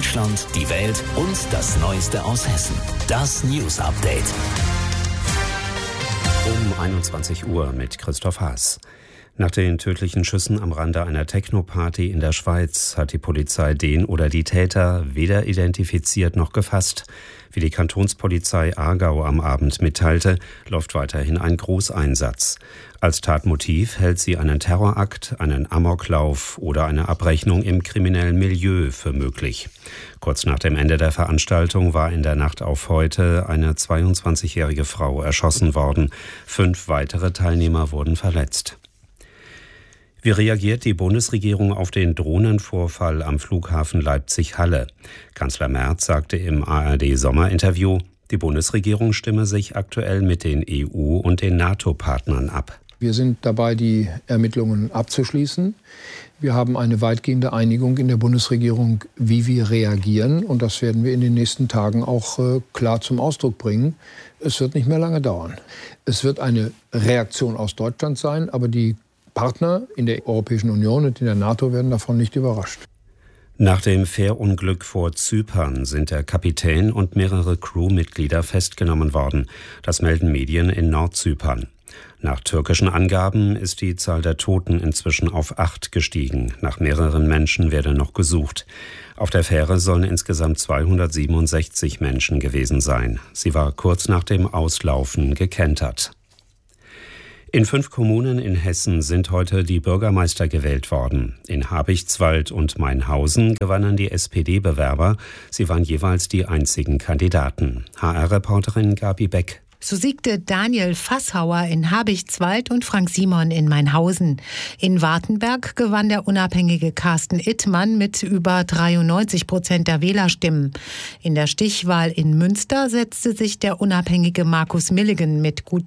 Deutschland, die Welt und das Neueste aus Hessen. Das News Update. Um 21 Uhr mit Christoph Haas. Nach den tödlichen Schüssen am Rande einer Techno-Party in der Schweiz hat die Polizei den oder die Täter weder identifiziert noch gefasst. Wie die Kantonspolizei Aargau am Abend mitteilte, läuft weiterhin ein Großeinsatz. Als Tatmotiv hält sie einen Terrorakt, einen Amoklauf oder eine Abrechnung im kriminellen Milieu für möglich. Kurz nach dem Ende der Veranstaltung war in der Nacht auf heute eine 22-jährige Frau erschossen worden. 5 weitere Teilnehmer wurden verletzt. Wie reagiert die Bundesregierung auf den Drohnenvorfall am Flughafen Leipzig-Halle? Kanzler Merz sagte im ARD-Sommerinterview, die Bundesregierung stimme sich aktuell mit den EU- und den NATO-Partnern ab. Wir sind dabei, die Ermittlungen abzuschließen. Wir haben eine weitgehende Einigung in der Bundesregierung, wie wir reagieren. Und das werden wir in den nächsten Tagen auch klar zum Ausdruck bringen. Es wird nicht mehr lange dauern. Es wird eine Reaktion aus Deutschland sein, aber die Partner in der Europäischen Union und in der NATO werden davon nicht überrascht. Nach dem Fährunglück vor Zypern sind der Kapitän und mehrere Crewmitglieder festgenommen worden. Das melden Medien in Nordzypern. Nach türkischen Angaben ist die Zahl der Toten inzwischen auf 8 gestiegen. Nach mehreren Menschen werde noch gesucht. Auf der Fähre sollen insgesamt 267 Menschen gewesen sein. Sie war kurz nach dem Auslaufen gekentert. In 5 Kommunen in Hessen sind heute die Bürgermeister gewählt worden. In Habichtswald und Mainhausen gewannen die SPD-Bewerber. Sie waren jeweils die einzigen Kandidaten. HR-Reporterin Gabi Beck. So siegte Daniel Fasshauer in Habichtswald und Frank Simon in Mainhausen. In Wartenberg gewann der unabhängige Carsten Ittmann mit über 93% der Wählerstimmen. In der Stichwahl in Münster setzte sich der unabhängige Markus Milligen mit gut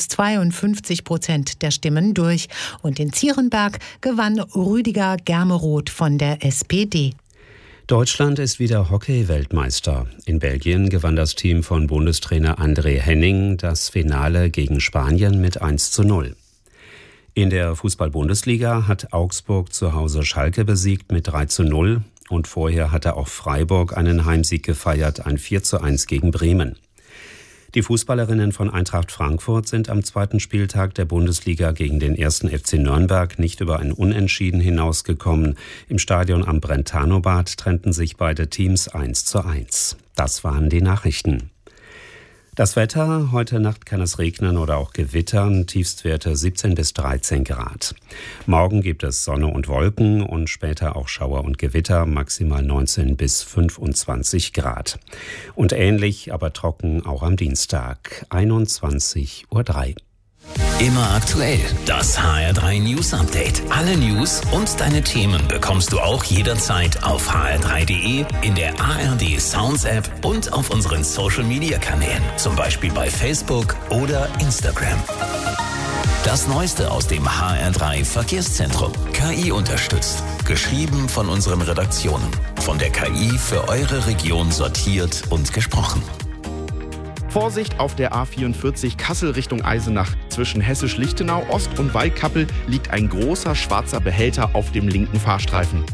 52% der Stimmen durch. Und in Zierenberg gewann Rüdiger Germeroth von der SPD. Deutschland ist wieder Hockey-Weltmeister. In Belgien gewann das Team von Bundestrainer André Henning das Finale gegen Spanien mit 1:0. In der Fußball-Bundesliga hat Augsburg zu Hause Schalke besiegt mit 3:0 und vorher hatte auch Freiburg einen Heimsieg gefeiert, ein 4:1 gegen Bremen. Die Fußballerinnen von Eintracht Frankfurt sind am 2. Spieltag der Bundesliga gegen den 1. FC Nürnberg nicht über ein Unentschieden hinausgekommen. Im Stadion am Brentano-Bad trennten sich beide Teams 1:1. Das waren die Nachrichten. Das Wetter, heute Nacht kann es regnen oder auch gewittern, Tiefstwerte 17 bis 13 Grad. Morgen gibt es Sonne und Wolken und später auch Schauer und Gewitter, maximal 19 bis 25 Grad. Und ähnlich, aber trocken auch am Dienstag, 21:03 Uhr. Immer aktuell, das HR3 News Update. Alle News und deine Themen bekommst du auch jederzeit auf hr3.de, in der ARD Sounds App und auf unseren Social Media Kanälen, zum Beispiel bei Facebook oder Instagram. Das Neueste aus dem HR3 Verkehrszentrum. KI unterstützt. Geschrieben von unseren Redaktionen. Von der KI für eure Region sortiert und gesprochen. Vorsicht auf der A44 Kassel Richtung Eisenach. Zwischen Hessisch-Lichtenau Ost und Waldkappel liegt ein großer schwarzer Behälter auf dem linken Fahrstreifen.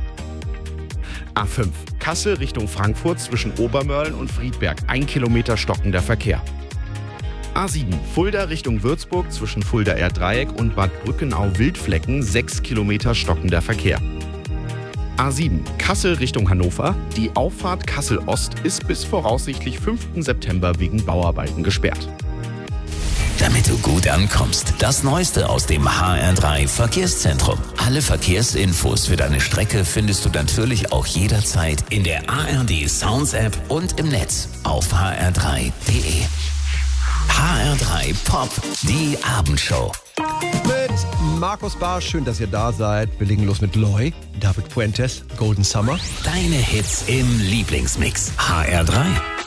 A5 Kassel Richtung Frankfurt zwischen Obermörlen und Friedberg. 1 Kilometer stockender Verkehr. A7 Fulda Richtung Würzburg zwischen Fulda-Erdreieck und Bad Brückenau-Wildflecken. 6 Kilometer stockender Verkehr. A7 Kassel Richtung Hannover. Die Auffahrt Kassel Ost ist bis voraussichtlich 5. September wegen Bauarbeiten gesperrt. Damit du gut ankommst, das Neueste aus dem HR3 Verkehrszentrum. Alle Verkehrsinfos für deine Strecke findest du natürlich auch jederzeit in der ARD Sounds App und im Netz auf hr3.de. HR3 Pop, die Abendshow. Mit Markus Barsch, schön, dass ihr da seid. Wir legen los mit Loy, David Fuentes, Golden Summer. Deine Hits im Lieblingsmix. HR3.